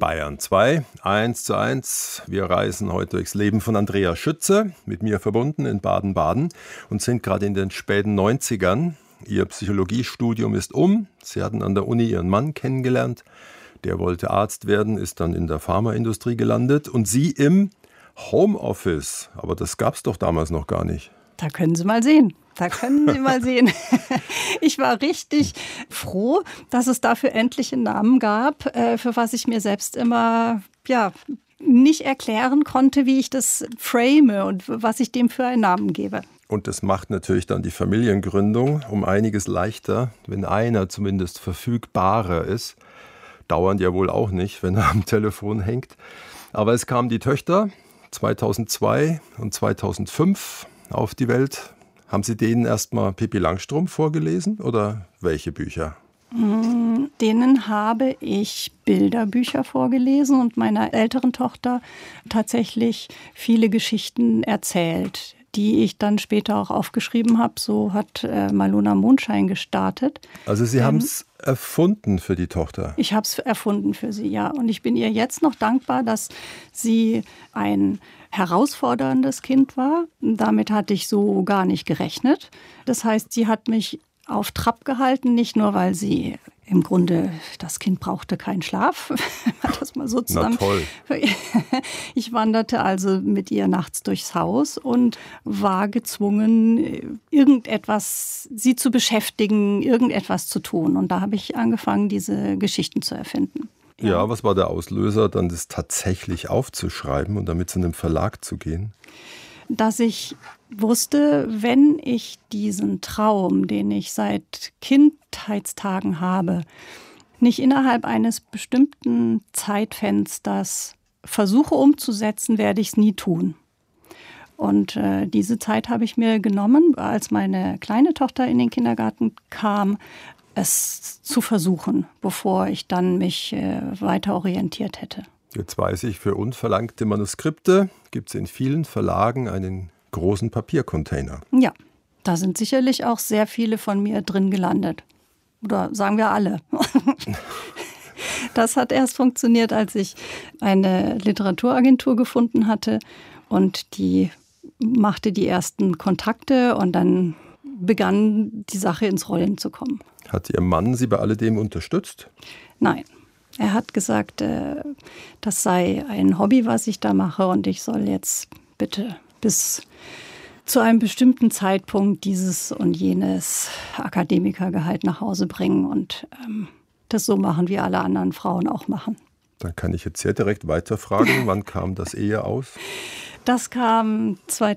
Bayern 2, 1:1. Wir reisen heute durchs Leben von Andrea Schütze, mit mir verbunden in Baden-Baden und sind gerade in den späten 90ern. Ihr Psychologiestudium ist um. Sie hatten an der Uni ihren Mann kennengelernt. Der wollte Arzt werden, ist dann in der Pharmaindustrie gelandet und Sie im Homeoffice. Aber das gab es doch damals noch gar nicht. Da können Sie mal sehen. Ich war richtig froh, dass es dafür endlich einen Namen gab, für was ich mir selbst immer nicht erklären konnte, wie ich das frame und was ich dem für einen Namen gebe. Und das macht natürlich dann die Familiengründung um einiges leichter, wenn einer zumindest verfügbarer ist. Dauernd ja wohl auch nicht, wenn er am Telefon hängt. Aber es kamen die Töchter 2002 und 2005 auf die Welt. Haben Sie denen erstmal Pippi Langstrumpf vorgelesen oder welche Bücher? Denen habe ich Bilderbücher vorgelesen und meiner älteren Tochter tatsächlich viele Geschichten erzählt, die ich dann später auch aufgeschrieben habe. So hat Maluna Mondschein gestartet. Also Sie haben es erfunden für die Tochter? Ich habe es erfunden für sie, ja. Und ich bin ihr jetzt noch dankbar, dass sie ein herausforderndes Kind war. Damit hatte ich so gar nicht gerechnet. Das heißt, sie hat mich auf Trab gehalten, nicht nur, weil sie im Grunde, das Kind brauchte keinen Schlaf, das mal so zusammen. Na toll. Ich wanderte also mit ihr nachts durchs Haus und war gezwungen, sie zu beschäftigen, irgendetwas zu tun. Und da habe ich angefangen, diese Geschichten zu erfinden. Ja, was war der Auslöser, dann das tatsächlich aufzuschreiben und damit zu einem Verlag zu gehen? Dass ich wusste, wenn ich diesen Traum, den ich seit Kindheitstagen habe, nicht innerhalb eines bestimmten Zeitfensters versuche umzusetzen, werde ich es nie tun. Und diese Zeit habe ich mir genommen, als meine kleine Tochter in den Kindergarten kam, es zu versuchen, bevor ich dann mich weiter orientiert hätte. Jetzt weiß ich, für unverlangte Manuskripte gibt es in vielen Verlagen einen großen Papiercontainer. Ja, da sind sicherlich auch sehr viele von mir drin gelandet. Oder sagen wir alle. Das hat erst funktioniert, als ich eine Literaturagentur gefunden hatte und die machte die ersten Kontakte und dann begann die Sache ins Rollen zu kommen. Hat Ihr Mann Sie bei alledem unterstützt? Nein. Er hat gesagt, das sei ein Hobby, was ich da mache und ich soll jetzt bitte bis zu einem bestimmten Zeitpunkt dieses und jenes Akademikergehalt nach Hause bringen und das so machen, wie alle anderen Frauen auch machen. Dann kann ich jetzt sehr direkt weiterfragen, wann kam das Ehe aus? Das kam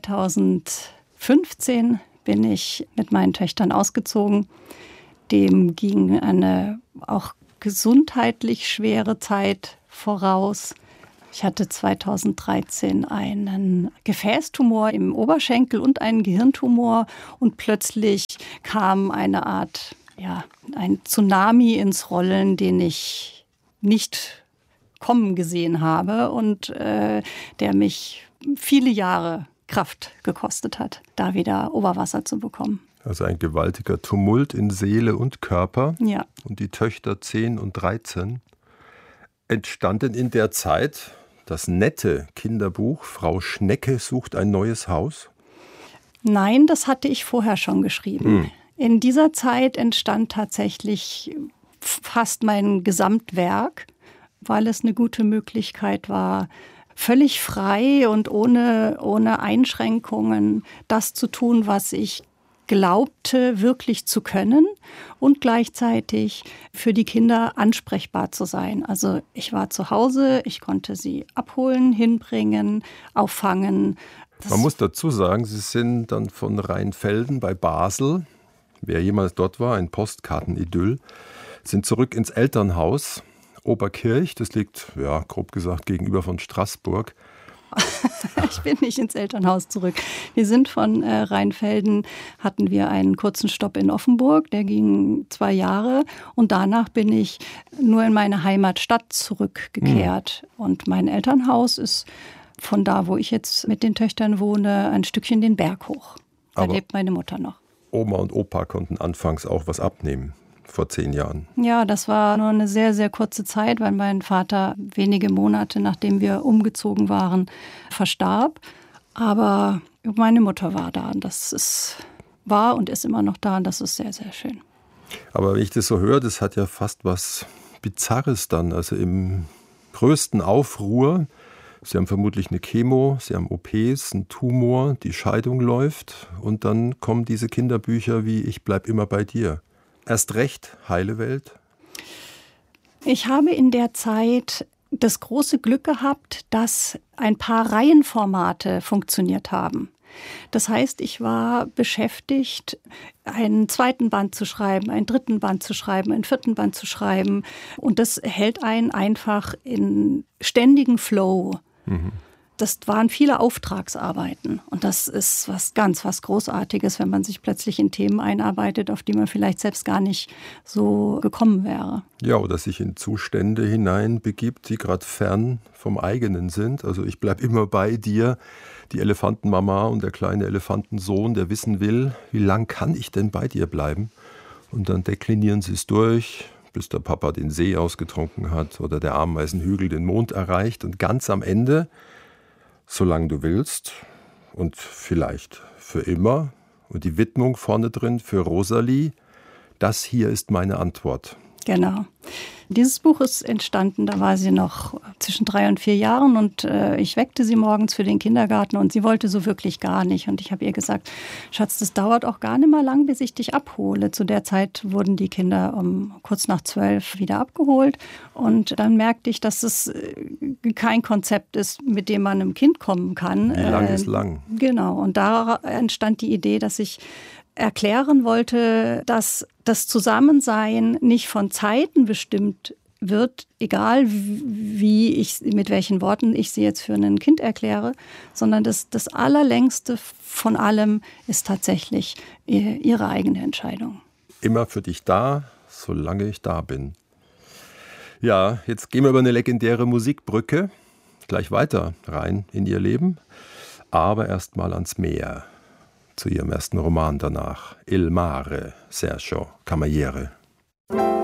2015, bin ich mit meinen Töchtern ausgezogen. Dem ging eine auch gesundheitlich schwere Zeit voraus. Ich hatte 2013 einen Gefäßtumor im Oberschenkel und einen Gehirntumor und plötzlich kam eine Art, ein Tsunami ins Rollen, den ich nicht kommen gesehen habe und der mich viele Jahre Kraft gekostet hat, da wieder Oberwasser zu bekommen. Also ein gewaltiger Tumult in Seele und Körper. Ja. Und die Töchter 10 und 13 entstanden in der Zeit das nette Kinderbuch Frau Schnecke sucht ein neues Haus? Nein, das hatte ich vorher schon geschrieben. In dieser Zeit entstand tatsächlich fast mein Gesamtwerk, weil es eine gute Möglichkeit war, völlig frei und ohne Einschränkungen das zu tun, was ich glaubte wirklich zu können und gleichzeitig für die Kinder ansprechbar zu sein. Also ich war zu Hause, ich konnte sie abholen, hinbringen, auffangen. Man muss dazu sagen, Sie sind dann von Rheinfelden bei Basel, wer jemals dort war, ein Postkartenidyll, sind zurück ins Elternhaus Oberkirch, das liegt, grob gesagt, gegenüber von Straßburg. Ich bin nicht ins Elternhaus zurück. Wir sind von Rheinfelden, hatten wir einen kurzen Stopp in Offenburg, der ging 2 Jahre und danach bin ich nur in meine Heimatstadt zurückgekehrt. Und mein Elternhaus ist von da, wo ich jetzt mit den Töchtern wohne, ein Stückchen den Berg hoch. Da lebt meine Mutter noch. Oma und Opa konnten anfangs auch was abnehmen. vor 10 Jahren. Ja, das war nur eine sehr, sehr kurze Zeit, weil mein Vater wenige Monate, nachdem wir umgezogen waren, verstarb. Aber meine Mutter war da und war und ist immer noch da und das ist sehr, sehr schön. Aber wenn ich das so höre, das hat ja fast was Bizarres dann. Also im größten Aufruhr, Sie haben vermutlich eine Chemo, Sie haben OPs, einen Tumor, die Scheidung läuft und dann kommen diese Kinderbücher wie Ich bleib immer bei dir. Erst recht heile Welt. Ich habe in der Zeit das große Glück gehabt, dass ein paar Reihenformate funktioniert haben. Das heißt, ich war beschäftigt, einen zweiten Band zu schreiben, einen dritten Band zu schreiben, einen vierten Band zu schreiben. Und das hält einen einfach in ständigen Flow. Mhm. Das waren viele Auftragsarbeiten. Und das ist was Großartiges, wenn man sich plötzlich in Themen einarbeitet, auf die man vielleicht selbst gar nicht so gekommen wäre. Ja, oder sich in Zustände hineinbegibt, die gerade fern vom eigenen sind. Also ich bleib immer bei dir. Die Elefantenmama und der kleine Elefantensohn, der wissen will, wie lang kann ich denn bei dir bleiben? Und dann deklinieren sie es durch, bis der Papa den See ausgetrunken hat oder der Ameisenhügel den Mond erreicht. Und ganz am Ende, solange du willst und vielleicht für immer, und die Widmung vorne drin für Rosalie, das hier ist meine Antwort. Genau. Dieses Buch ist entstanden, da war sie noch zwischen 3 und 4 Jahren und ich weckte sie morgens für den Kindergarten und sie wollte so wirklich gar nicht. Und ich habe ihr gesagt, Schatz, das dauert auch gar nicht mal lang, bis ich dich abhole. Zu der Zeit wurden die Kinder um kurz nach 12 wieder abgeholt und dann merkte ich, dass es kein Konzept ist, mit dem man einem Kind kommen kann. Wie lang ist lang? Genau, und da entstand die Idee, dass ich erklären wollte, dass das Zusammensein nicht von Zeiten bestimmt wird, egal mit welchen Worten ich sie jetzt für ein Kind erkläre, sondern das Allerlängste von allem ist tatsächlich ihre eigene Entscheidung. Immer für dich da, solange ich da bin. Ja, jetzt gehen wir über eine legendäre Musikbrücke gleich weiter rein in ihr Leben, aber erst mal ans Meer. Zu ihrem ersten Roman danach, Il Mare, Sergio Cameriere.